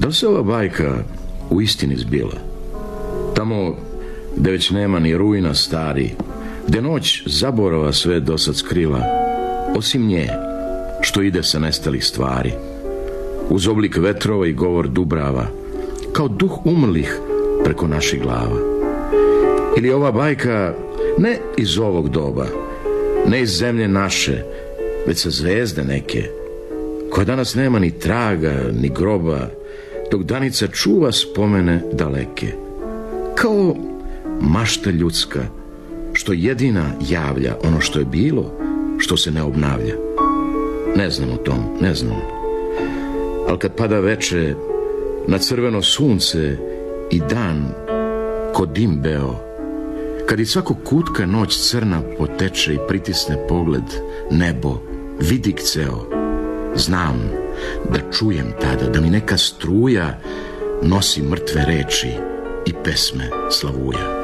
Da li se ova bajka u istini zbila? Tamo gde već nema ni rujna stari, gde noć zaborava sve dosad skrila, osim nje što ide sa nestalih stvari, uz oblik vetrova i govor dubrava, kao duh umrlih preko naših glava. Ili ova bajka ne iz ovog doba, ne iz zemlje naše, već sa zvezde neke, koja danas nema ni traga, ni groba, dok danica čuva spomene daleke, kao mašta ljudska, što jedina javlja ono što je bilo, što se ne obnavlja. Ne znam o tom, ne znam. Al kad pada veče na crveno sunce i dan ko dim beo, kad iz svakog kutka noć crna poteče i pritisne pogled, nebo, vidik ceo, znam da čujem tada da mi neka struja nosi mrtve reči i pesme slavuja.